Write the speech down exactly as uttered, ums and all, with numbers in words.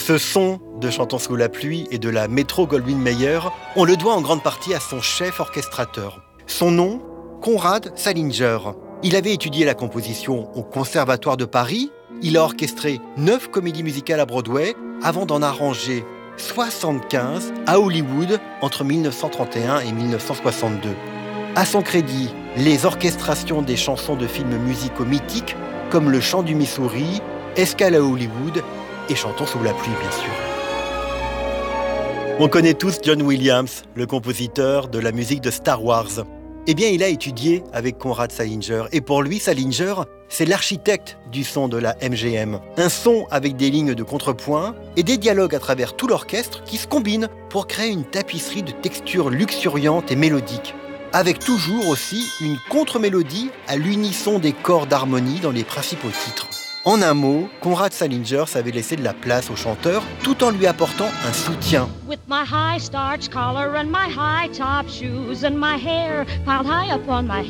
Ce son de Chantons sous la pluie et de la Metro-Goldwyn-Mayer, on le doit en grande partie à son chef orchestrateur. Son nom, Konrad Salinger. Il avait étudié la composition au Conservatoire de Paris. Il a orchestré neuf comédies musicales à Broadway avant d'en arranger soixante-quinze à Hollywood entre mille neuf cent trente et un et mille neuf cent soixante-deux. À son crédit, les orchestrations des chansons de films musicaux mythiques comme Le Chant du Missouri, Escale à Hollywood et Chantons sous la pluie, bien sûr. On connaît tous John Williams, le compositeur de la musique de Star Wars. Eh bien, il a étudié avec Konrad Salinger. Et pour lui, Salinger, c'est l'architecte du son de la M G M. Un son avec des lignes de contrepoint et des dialogues à travers tout l'orchestre qui se combinent pour créer une tapisserie de textures luxuriantes et mélodiques. Avec toujours aussi une contre-mélodie à l'unisson des corps d'harmonie dans les principaux titres. En un mot, Konrad Salinger savait laisser de la place au chanteur tout en lui apportant un soutien. With my high starch collar and my high top shoes and my hair piled high upon my